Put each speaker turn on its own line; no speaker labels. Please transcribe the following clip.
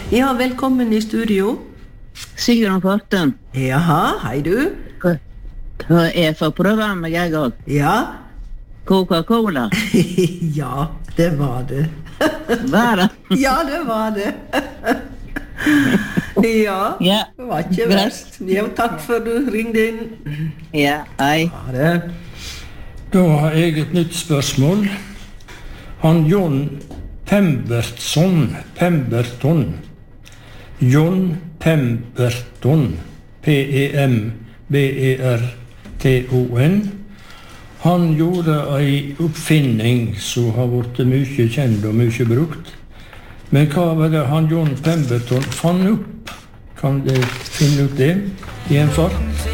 Ja, velkommen I studio.
Sigrun Forten.
Jaha, hei du.
Hva for program jeg også?
Ja.
Coca-Cola.
Ja, det var det.
Var det?
Ja, det var det. Ja, det var ikke verst. Ja, takk for du ringde inn.
Ja, hei.
Ha det.
Da har jeg et nytt spørsmål. Han John Pemberton, John Pemberton, Pemberton, han gjorde en oppfinning som har vært mye kjent og mye brukt. Men hva var det han John Pemberton fant opp? Kan du finne ut det I en fart?